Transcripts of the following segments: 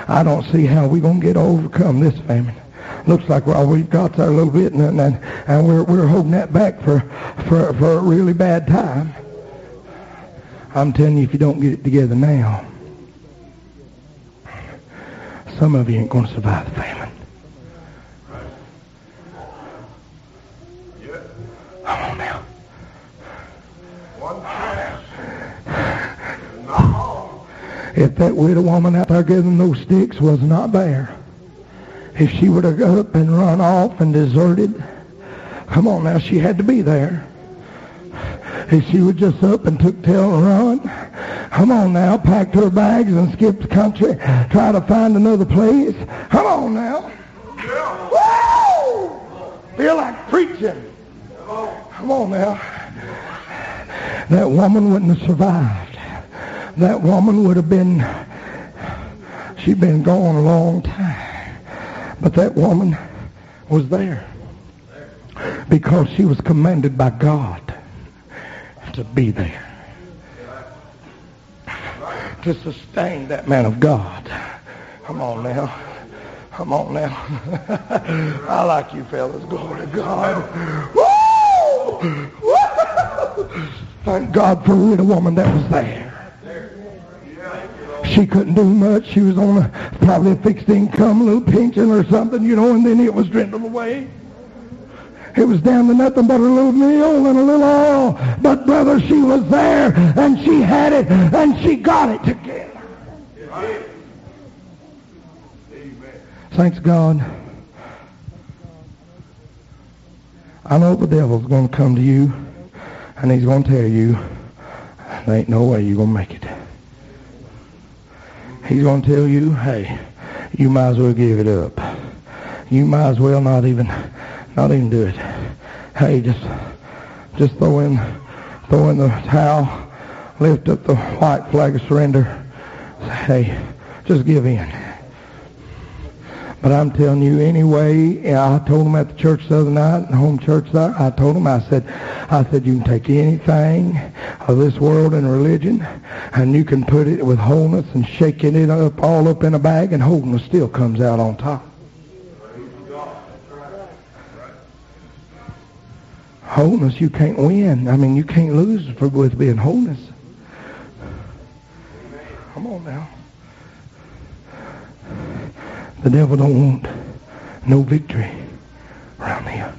I don't see how we're going to get overcome this famine. Looks like we've got there a little bit, and we're holding that back for a really bad time. I'm telling you, if you don't get it together now, some of you ain't going to survive the famine. Come on now. If that widow woman out there giving those sticks was not there, if she would have got up and run off and deserted, come on now, she had to be there. If she would just up and took tail and run, come on now, packed her bags and skipped the country, try to find another place. Come on now. Woo! Feel like preaching. Come on now. That woman wouldn't have survived. That woman would have been, she'd been gone a long time. But that woman was there because she was commanded by God to be there, to sustain that man of God. Come on now. Come on now. I like you fellas. Glory to God. Woo! Woo! Thank God for a widow woman that was there. She couldn't do much. She was on probably a fixed income, a little pension or something, and then it was dwindled away. It was down to nothing but a little meal and a little oil. But, brother, she was there, and she had it, and she got it together. Thanks God. I know the devil's going to come to you, and he's going to tell you, there ain't no way you're going to make it. He's going to tell you, hey, you might as well give it up. You might as well not even do it. Hey, just throw in the towel, lift up the white flag of surrender. Say, hey, just give in. But I'm telling you, anyway, I told them at the church the other night, home church there, I told them, I said, you can take anything of this world and religion, and you can put it with wholeness and shaking it up all up in a bag, and wholeness still comes out on top. Wholeness, you can't win. I mean, you can't lose with being wholeness. Come on now. The devil don't want no victory around here.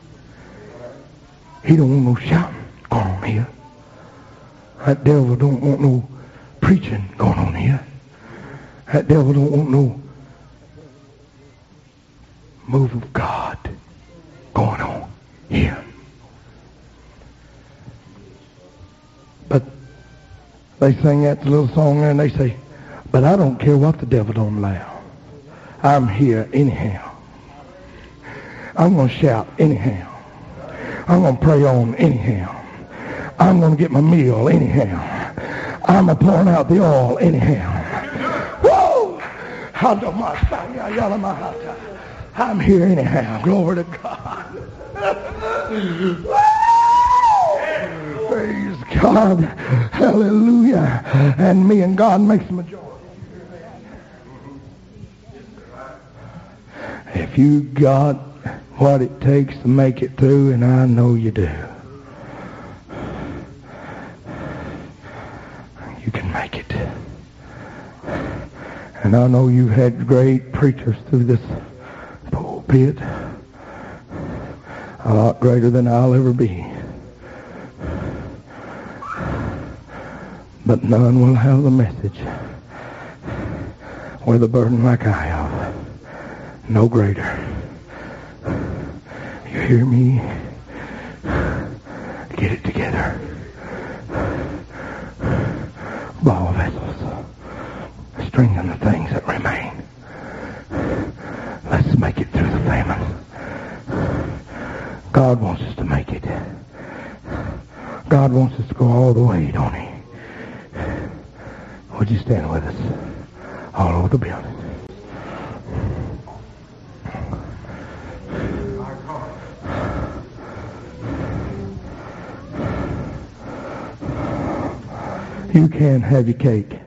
He don't want no shouting going on here. That devil don't want no preaching going on here. That devil don't want no move of God going on here. But they sing that little song there and they say, but I don't care what the devil don't allow. I'm here anyhow. I'm going to shout anyhow. I'm going to pray on anyhow. I'm going to get my meal anyhow. I'm going to pour out the oil anyhow. Whoa! I'm here anyhow. Glory to God. Praise God. Hallelujah. And me and God makes the majority. If you got what it takes to make it through, and I know you do, you can make it. And I know you've had great preachers through this pulpit, a lot greater than I'll ever be. But none will have the message with a burden like I have. No greater. You hear me? Get it together. Ball vessels. Strengthen the things that remain. Let's make it through the famine. God wants us to make it. God wants us to go all the way, don't he? Would you stand with us all over the building? You can have your cake.